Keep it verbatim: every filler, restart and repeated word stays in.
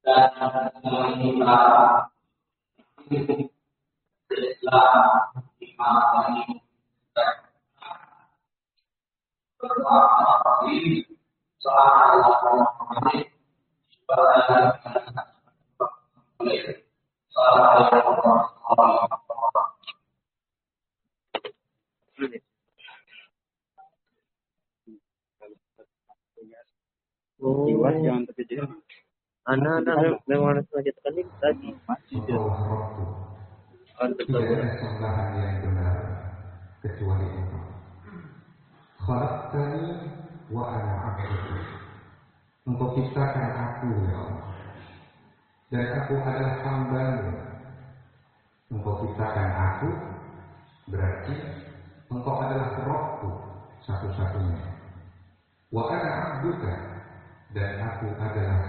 dan menimba Islam dimana berdoa ini soal Allah supaya Oh, jiwa jangan terkejut. Anak-anak memang sengaja tekan ini tadi. Tidak ada sembahan yang benar kecuali Allah. Khalaqtani wa ana 'abduka. Engkau ciptakan aku ya Allah, dan aku adalah hamba-Mu. Engkau ciptakan aku, berarti Engkau adalah Rabbku satu-satunya. Wa ana 'abduka, dan aku adalah